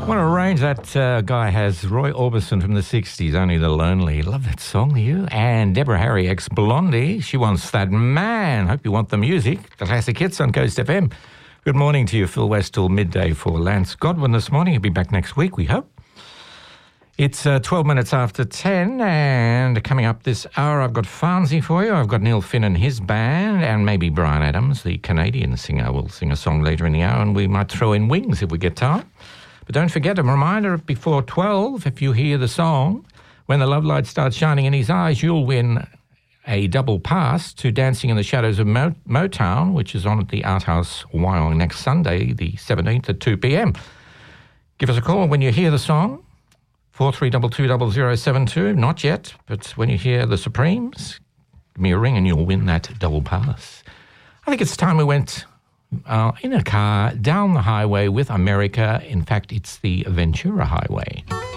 What a range that guy has. Roy Orbison from the 60s, Only the Lonely. Love that song, you. And Deborah Harry, ex-Blondie. She wants that man. Hope you want the music. The classic hits on Coast FM. Good morning to you, Phil West, till midday for Lance Godwin this morning. He'll be back next week, we hope. It's 12 minutes after 10, and coming up this hour, I've got Farnsey for you. I've got Neil Finn and his band, and maybe Brian Adams, the Canadian singer, will sing a song later in the hour, and we might throw in Wings if we get time. But don't forget, a reminder, before 12, if you hear the song, When the Love Light Starts Shining in His Eyes, you'll win a double pass to Dancing in the Shadows of Motown, which is on at the Art House, Wyong, next Sunday, the 17th at 2 p.m. Give us a call when you hear the song, 43220072. Not yet, but when you hear the Supremes, give me a ring and you'll win that double pass. I think it's time we went in a car down the highway with America. In fact, it's the Ventura Highway.